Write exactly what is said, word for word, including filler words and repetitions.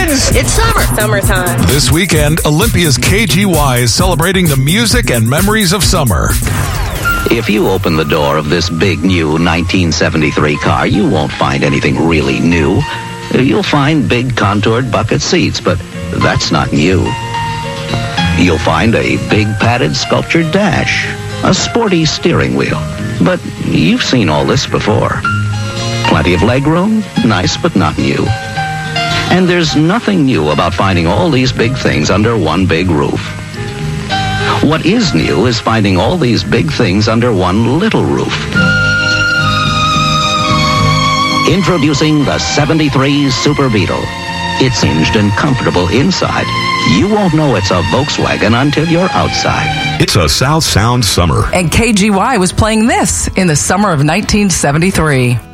means it's summer. Summertime. This weekend, Olympia's K G Y is celebrating the music and memories of summer. If you open the door of this big new nineteen seventy-three car, you won't find anything really new. You'll find big contoured bucket seats, but that's not new. You'll find a big padded sculptured dash, a sporty steering wheel, but you've seen all this before. Plenty of legroom, nice but not new. And there's nothing new about finding all these big things under one big roof. What is new is finding all these big things under one little roof. Introducing the seventy-three Super Beetle. It's hinged and comfortable inside. You won't know it's a Volkswagen until you're outside. It's a South Sound summer. And K G Y was playing this in the summer of nineteen seventy-three.